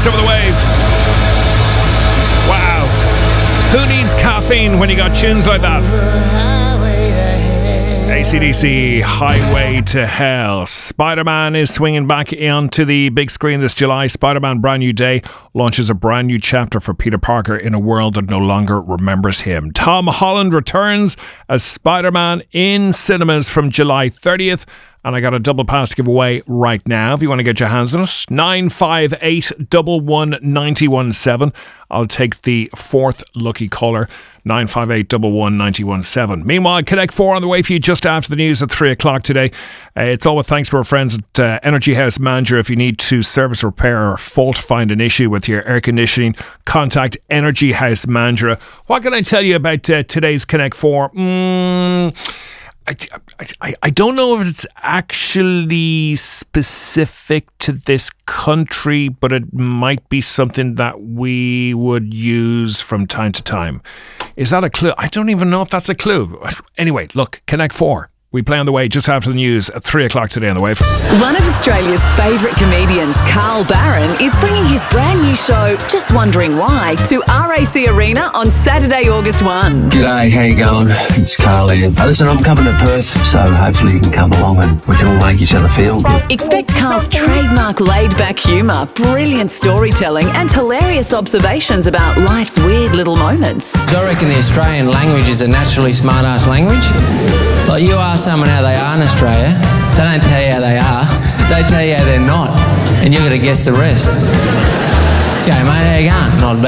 Over the Wave. Wow. Who needs caffeine when you got tunes like that? AC/DC, Highway to Hell. Spider-Man is swinging back onto the big screen this July. Spider-Man Brand New Day launches a brand new chapter for Peter Parker in a world that no longer remembers him. Tom Holland returns as Spider-Man in cinemas from July 30th. And I got a double pass to give away right now if you want to get your hands on it. 958 11 917. I'll take the fourth lucky caller. 958 11 917. Meanwhile, Connect 4 on the way for you just after the news at 3 o'clock today. It's all with thanks to our friends at Energy House Manager. If you need to service, repair or fault find an issue with your air conditioning, contact Energy House Manager. What can I tell you about today's Connect 4? I don't know if it's actually specific to this country, but it might be something that we would use from time to time. Is that a clue? I don't even know if that's a clue. Anyway, look, Connect 4. We play on the way just after the news at 3 o'clock today on the Wave. One of Australia's favourite comedians, Carl Barron, is bringing his brand new show, Just Wondering Why, to RAC Arena on Saturday, August 1. G'day, how you going? It's Carl here. Listen, I'm coming to Perth, so hopefully you can come along and we can all make each other feel good. Expect Carl's trademark laid-back humour, brilliant storytelling and hilarious observations about life's weird little moments. I reckon the Australian language is a naturally smart-ass language. Like, you ask someone how they are in Australia, they don't tell you how they are, they tell you how they're not, and you've got to guess the rest. Okay, mate, how you going? Not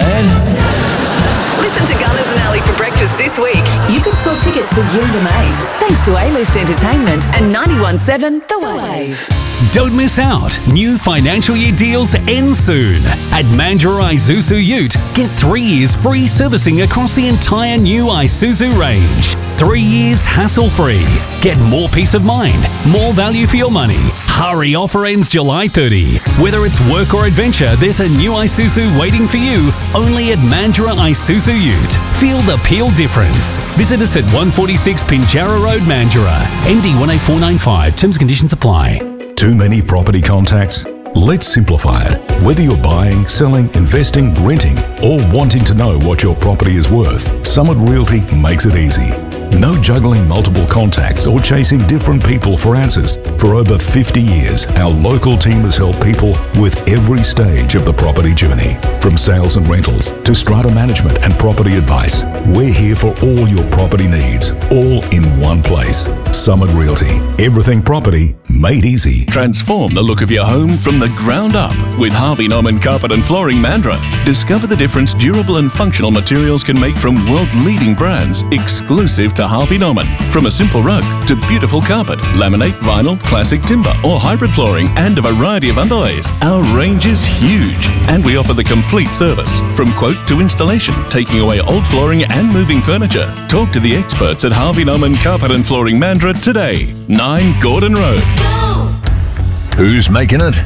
bad. Listen to Gunners and Ali for breakfast this week. You can score tickets for you and a mate, thanks to A-List Entertainment and 91.7 The Wave. Don't miss out. New financial year deals end soon. At Mandurah Isuzu Ute, get 3 years free servicing across the entire new Isuzu range. 3 years hassle-free. Get more peace of mind, more value for your money. Hurry, offer ends July 30. Whether it's work or adventure, there's a new Isuzu waiting for you only at Mandurah Isuzu Ute. Feel the Peel difference. Visit us at 146 Pinjarra Road, Mandurah. MD 18495. Terms and conditions apply. Too many property contacts? Let's simplify it. Whether you're buying, selling, investing, renting, or wanting to know what your property is worth, Summit Realty makes it easy. No juggling multiple contacts or chasing different people for answers. For over 50 years, our local team has helped people with every stage of the property journey. From sales and rentals to strata management and property advice, we're here for all your property needs, all in one place. Summit Realty. Everything property made easy. Transform the look of your home from the ground up with Harvey Norman Carpet and Flooring Mandurah. Discover the difference durable and functional materials can make from world-leading brands exclusive to Harvey Norman. From a simple rug to beautiful carpet, laminate, vinyl, classic timber or hybrid flooring and a variety of underlays. Our range is huge and we offer the complete service from quote to installation, taking away old flooring and moving furniture. Talk to the experts at Harvey Norman Carpet and Flooring Mandurah today. 9 Gordon Road. Who's making it?